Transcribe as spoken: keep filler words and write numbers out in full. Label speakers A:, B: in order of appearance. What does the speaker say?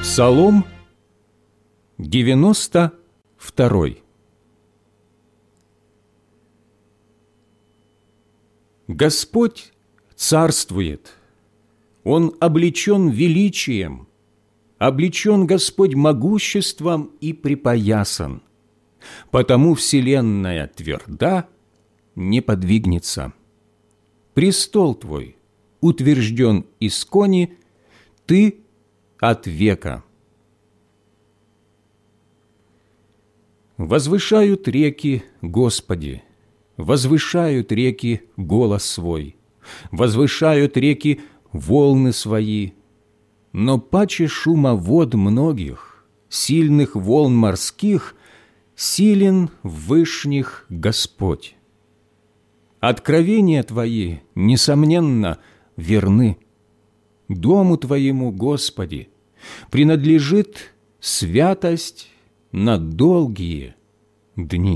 A: Псалом девяносто второй. Господь царствует, Он облечен величием, облечен Господь могуществом и припоясан, потому вселенная тверда, не подвигнется. Престол Твой утвержден искони, Ты от века. Возвышают реки Господи, возвышают реки голос свой, возвышают реки волны свои, но паче шума вод многих, сильных волн морских, силен в вышних Господь. Откровения Твои, несомненно, верны. Дому Твоему, Господи, принадлежит святость на долгие дни.